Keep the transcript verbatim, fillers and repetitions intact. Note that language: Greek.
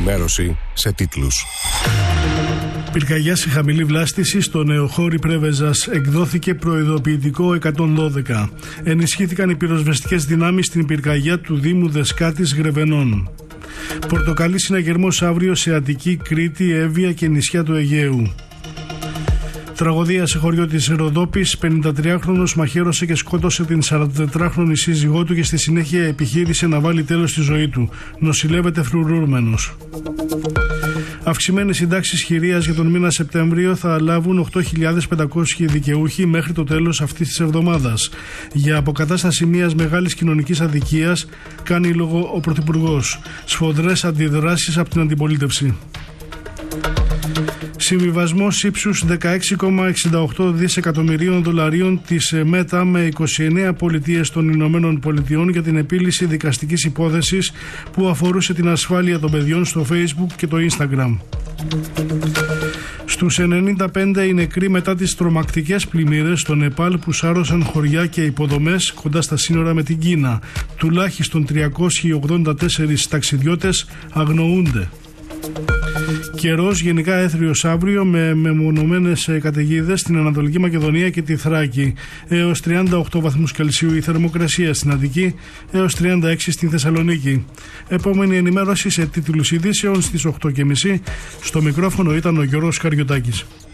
Ενημέρωση σε τίτλους. Πυρκαγιά σε χαμηλή βλάστηση στο Νεοχώρι Πρέβεζας. Εκδόθηκε προειδοποιητικό εκατόν δώδεκα. Ενισχύθηκαν οι πυροσβεστικές δυνάμεις στην πυρκαγιά του Δήμου Δεσκάτης Γρεβενών. Πορτοκαλί συναγερμός αύριο σε Αττική, Κρήτη, Εύβοια και νησιά του Αιγαίου. Τραγωδία σε χωριό της Ροδόπης. πενηντατριάχρονος μαχαίρωσε και σκότωσε την σαραντατετράχρονη σύζυγό του και στη συνέχεια επιχείρησε να βάλει τέλος στη ζωή του. Νοσηλεύεται φρουρούμενος. Αυξημένες συντάξεις χειρίας για τον μήνα Σεπτέμβριο θα λάβουν οκτώ χιλιάδες πεντακόσιοι δικαιούχοι μέχρι το τέλος αυτής της εβδομάδας. Για αποκατάσταση μιας μεγάλης κοινωνικής αδικίας κάνει λόγο ο Πρωθυπουργός. Σφοδρές αντιδράσεις από την αντιπολίτευση. Συμβιβασμός ύψους δεκαέξι κόμμα εξήντα οκτώ δισεκατομμυρίων δολαρίων της ΜΕΤΑ με είκοσι εννέα πολιτείες των Ηνωμένων Πολιτειών για την επίλυση δικαστικής υπόθεσης που αφορούσε την ασφάλεια των παιδιών στο Facebook και το Instagram. Στους ενενήντα πέντε οι νεκροί μετά τις τρομακτικές πλημμύρες στο Νεπάλ που σάρωσαν χωριά και υποδομές κοντά στα σύνορα με την Κίνα. Τουλάχιστον τριακόσιοι ογδόντα τέσσερις ταξιδιώτες αγνοούνται. Καιρός γενικά έθριος αύριο με μεμονωμένες καταιγίδες στην Ανατολική Μακεδονία και τη Θράκη. Έως τριάντα οκτώ βαθμούς Κελσίου η θερμοκρασία στην Αττική, έως τριάντα έξι στην Θεσσαλονίκη. Επόμενη ενημέρωση σε τίτλους ειδήσεων στις οκτώ και μισή. Στο μικρόφωνο ήταν ο Γιώργος Καριωτάκης.